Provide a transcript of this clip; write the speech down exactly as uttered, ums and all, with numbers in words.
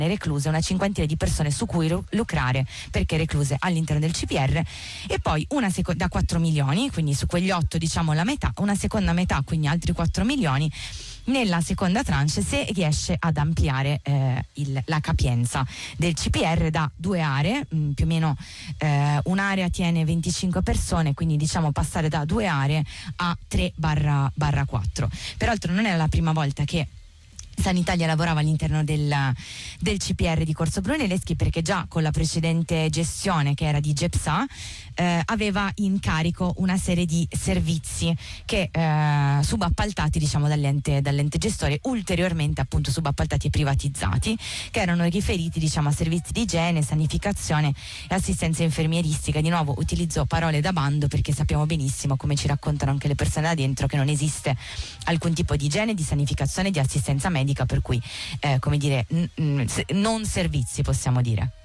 recluse, una cinquantina di persone su cui lucrare perché recluse all'interno del C P R, e poi una seco- da quattro milioni, quindi su quegli otto diciamo la metà, una seconda metà, quindi altri quattro milioni nella seconda tranche se riesce ad ampliare eh, il, la capienza del C P R da due aree, mh, più o meno eh, un'area tiene venticinque persone, quindi diciamo passare da due aree a tre barra quattro. Peraltro non è la prima volta che Sanitalia lavorava all'interno del, del C P R di Corso Brunelleschi, perché già con la precedente gestione, che era di GEPSA, eh, aveva in carico una serie di servizi che eh, subappaltati diciamo dall'ente, dall'ente gestore, ulteriormente appunto subappaltati e privatizzati, che erano riferiti diciamo a servizi di igiene, sanificazione e assistenza infermieristica. Di nuovo utilizzo parole da bando perché sappiamo benissimo, come ci raccontano anche le persone da dentro, che non esiste alcun tipo di igiene, di sanificazione, di assistenza medica, per cui eh, come dire n- n- non servizi, possiamo dire.